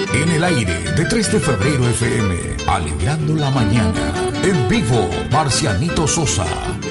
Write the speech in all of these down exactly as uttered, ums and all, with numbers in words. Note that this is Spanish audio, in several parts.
En el aire de tres de febrero F M, alegrando la mañana. En vivo, Marcianito Sosa.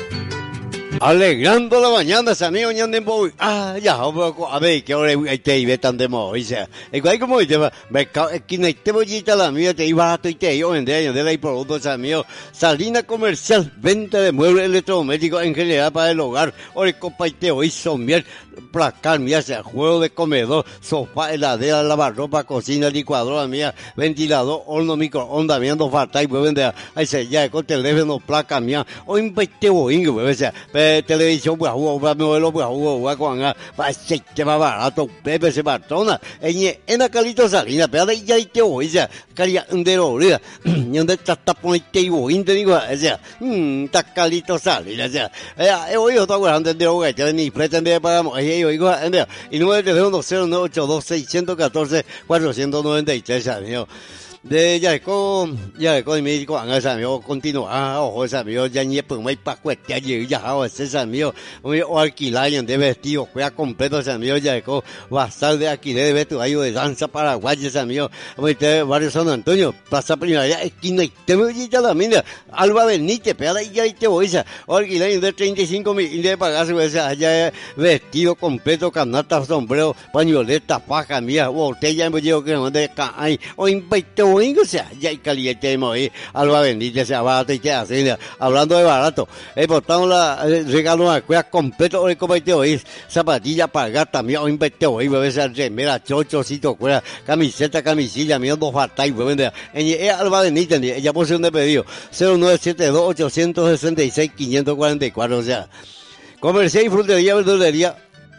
Alegrando la mañana, amigo Ñandembo. Ah, ya, a ver, que ahora hay que ir tan de modo. Dice, igual como dice, mercado, aquí no te voy a la mía, te iba a tu y te yo vender, yo de la y productos, amigo. Salina comercial, venta de muebles electrodomésticos en general para el hogar. Ahora, compa, y te hoy son miel, placar, mía, sea juego de comedor, sofá, heladera, lavarropa, cocina, licuadora, mía, ventilador, horno, microondas, mía, no falta y puede vender. Ahí se ya, con teléfono, placa, mía. Hoy me te voy, puede ser. Televisión, pues, jugo, para modelo, pues, jugo, va con a, va a ser que va barato, Pepe se batona, en en Calito Salina, pero de ya te voy, ya, caría un de rola, y donde está tapón te voy, te digo, ya, hm, está Calito Salina, ya, he oído todo grande de rola, ya ni pretende para, eh, oigo, y nueve de uno cero nueve ocho dos seis uno cuatro cuatro nueve tres, amigo. De ya con ya con mi con esa amigo continúa o esa amigo ya ni pues muy pa cuesta ya ya o ese amigo o alquilar de vestido juega completo ese amigo ya con basal de alquiler de vestuario de danza paraguaya ese amigo muy te barrio San Antonio plaza Primavera esquina y te voy ya la mina Alba Benítez pero ahí ya te voy a alquiler de treinta y cinco mil de pagarse esa allá vestido completo canasta sombrero pañoleta faja mía botella me llevo que no de cae o invito o sea, ya hay caliente de morir, Alba Benítez, sea barato y te hace, hablando de barato, he botado la, regalo de cueva completo, hoy como te oís, zapatilla para gato, también hoy invité hoy, bebé, esa remera, chochocito, cueva, camiseta, camisilla, mío, dos faltáis, bebé, en Alba Benítez, ella posee un pedido, cero nueve siete dos ocho seis seis cinco cuatro cuatro, o sea, comercial y frutería, verdulería,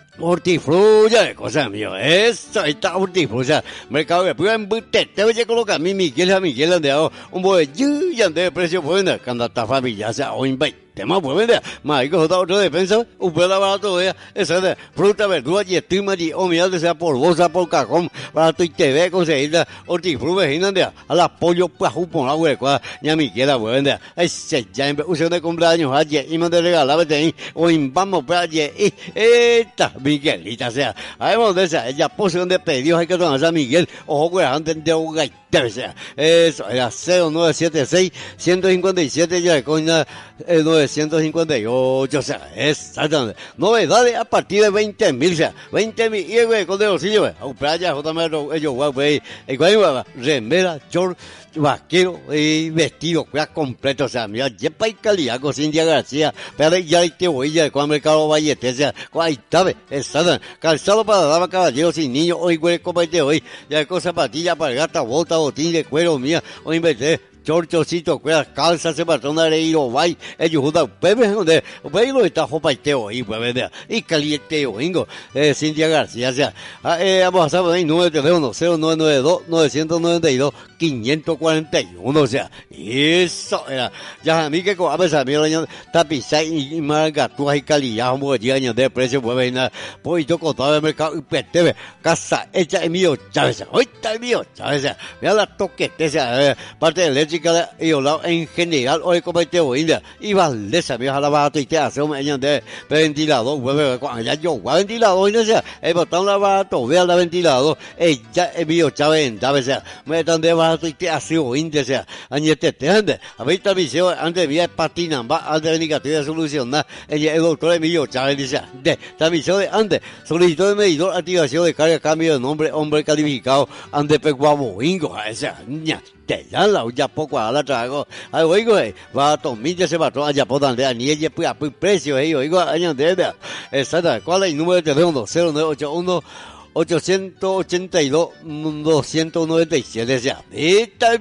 hortifrulla, cosa mío, eso, está hortifrulla, mercado de pura embute, te voy a colocar mi Miguel a Miguel Andeado, un buen y ande de precio bueno, cuando está familia, sea, o invite. Tema pues vender, más que otro defensa, un pedazo barato de esa de fruta, verdura y estima y o miel sea por bolsa, por cajón, barato y te ve conseguir hortifruta, vejinande, a la pollo, pues un por la hueca, ya mi quiera pues vender, ese ya en uso de cumpleaños ayer y me de regalar ahí, o vamos para ayer, y esta Miguelita sea, ahí donde sea, ella posición de pedidos hay que tomar a Miguel, ojo que antes de un gaito. Sea. Eso era cero nueve siete seis uno cinco siete ya de coña eh, novecientos cincuenta y ocho, o sea, exactamente. Novedades a partir de veinte mil, o sea, veinte mil, y güey, con de bolsillo, güey, a playa, J M, ellos, güey, y cuál remera, short, vaquero y vestido, cuida completo, o sea, mira, yepa y calidad, con Cintia García, pero ya te voy, ya con Mercado Vallete, o sea, ahí está, exactamente, calzado para dama, caballeros y niños, hoy, güey, como de hoy, ya con zapatilla para gata, bota, botín de cuero, mía, hoy inventé, chorchocito, cuerdas, calzas, se patrona de ir o vai, ellos judan, bebé, donde, bebé, está jopa y teo, y bebé, y caliente, oingo, eh, Cintia García, o sea, eh, vamos a hacer ahí, nueve teléfono, cero nueve nueve dos, nueve nueve dos, cinco cuatro uno, o sea, eso era, ya a mí que con a pesar mío, tapizar y margatúas y calidad, como que llegan de precio, bebé, nada, pues yo contaba el mercado, y petebe, casa hecha en mío, Chávez, hoy está el mío, Chávez, mira la toquete, o sea, parte de leche, y hablado en general hoy como te voy y Valdesa me la barato y te hace un año de ventilador hueve cuando ya yo ventilador y no sea he botado la barato vea la ventilador ella es mío Chávez o sea me están de barato y te hace un o sea añete te ande a ver esta visión antes vía patina va al de negativa de solucionar ella el doctor mío Chávez dice de esta visión de antes solicitó de medidor activación de carga cambio de nombre hombre calificado ande peguabo ingo o sea ña te ya la ya poco a la trago ay oigo va a tomar ya se va a allá por donde ni ella pues a precio eh oigo año de esa cuál es el número de teléfono cero nueve ocho uno ocho ocho dos dos nueve siete ya está